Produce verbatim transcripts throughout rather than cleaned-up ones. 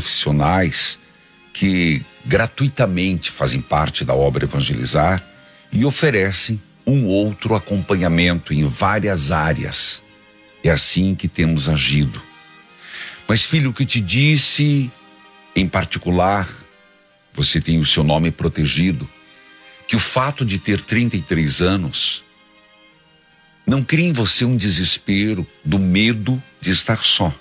profissionais que gratuitamente fazem parte da obra Evangelizar e oferecem um outro acompanhamento em várias áreas. É assim que temos agido. Mas, filho, o que te disse, em particular, você tem o seu nome protegido, que o fato de ter trinta e três anos não cria em você um desespero do medo de estar só.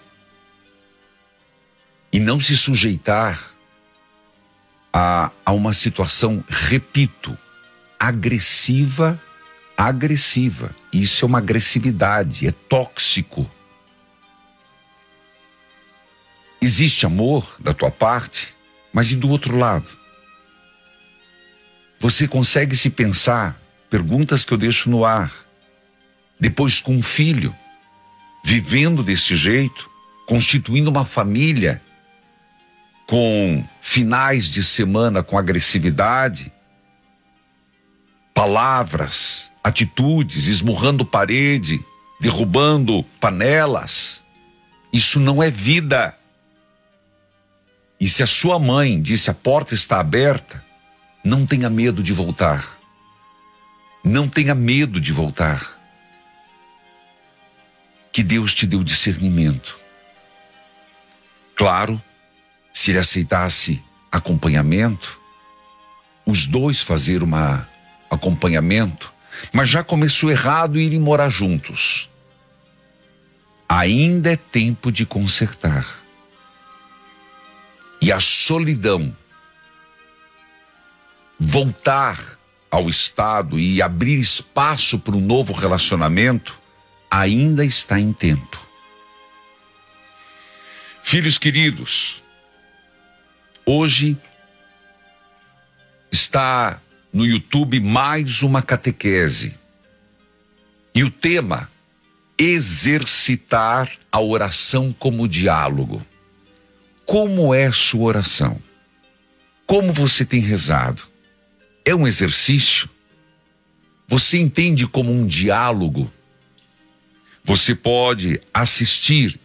E não se sujeitar a, a uma situação, repito, agressiva, agressiva. Isso é uma agressividade, é tóxico. Existe amor da tua parte, mas e do outro lado? Você consegue se pensar, perguntas que eu deixo no ar, depois com um filho, vivendo desse jeito, constituindo uma família, com finais de semana com agressividade, palavras, atitudes, esmurrando parede, derrubando panelas. Isso não é vida. E se a sua mãe disse a porta está aberta, não tenha medo de voltar. Não tenha medo de voltar. Que Deus te deu discernimento. Claro, se ele aceitasse acompanhamento, os dois fazer um acompanhamento, mas já começou errado irem morar juntos. Ainda é tempo de consertar. E a solidão, voltar ao estado e abrir espaço para um novo relacionamento, ainda está em tempo. Filhos queridos, hoje está no YouTube mais uma catequese. E o tema, exercitar a oração como diálogo. Como é sua oração? Como você tem rezado? É um exercício? Você entende como um diálogo? Você pode assistir,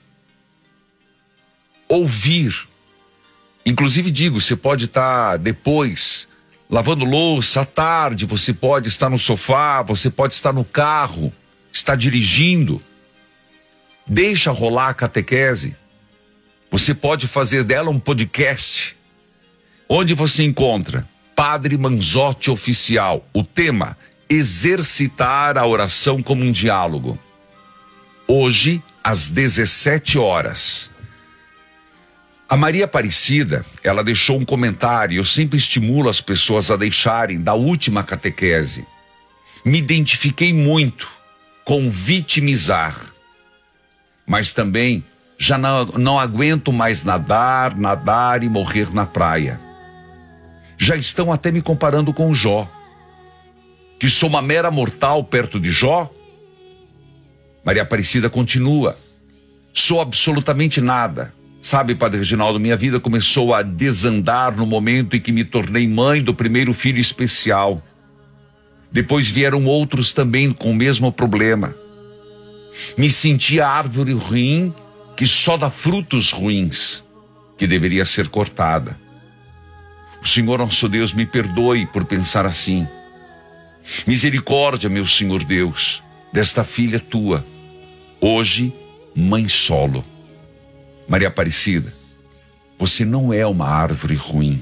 ouvir. Inclusive digo, você pode estar depois lavando louça à tarde, você pode estar no sofá, você pode estar no carro, está dirigindo. Deixa rolar a catequese. Você pode fazer dela um podcast, onde você encontra Padre Manzotti Oficial. O tema, exercitar a oração como um diálogo. Hoje, às dezessete horas. A Maria Aparecida, ela deixou um comentário, eu sempre estimulo as pessoas a deixarem, da última catequese. Me identifiquei muito com vitimizar, mas também já não, não aguento mais nadar, nadar e morrer na praia. Já estão até me comparando com Jó, que sou uma mera mortal perto de Jó. Maria Aparecida continua, sou absolutamente nada. Sabe, Padre Reginaldo, minha vida começou a desandar no momento em que me tornei mãe do primeiro filho especial. Depois vieram outros também com o mesmo problema. Me sentia árvore ruim que só dá frutos ruins, que deveria ser cortada. O Senhor nosso Deus me perdoe por pensar assim. Misericórdia, meu Senhor Deus, desta filha tua, hoje mãe solo. Maria Aparecida, você não é uma árvore ruim.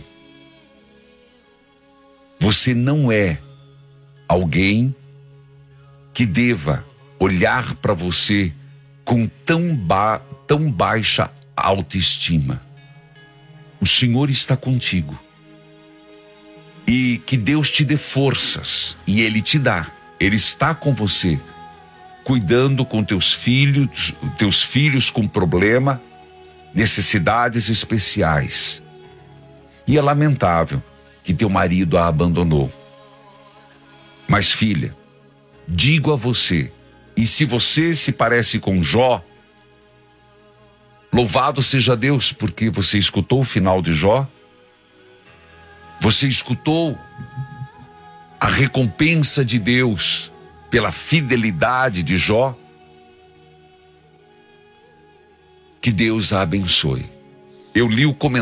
Você não é alguém que deva olhar para você com tão, ba tão baixa autoestima. O Senhor está contigo. E que Deus te dê forças, e Ele te dá. Ele está com você, cuidando com teus filhos, teus filhos com problema, necessidades especiais. E é lamentável que teu marido a abandonou. Mas, filha, digo a você, e se você se parece com Jó, louvado seja Deus, porque você escutou o final de Jó, você escutou a recompensa de Deus pela fidelidade de Jó. Que Deus a abençoe. Eu li o comentário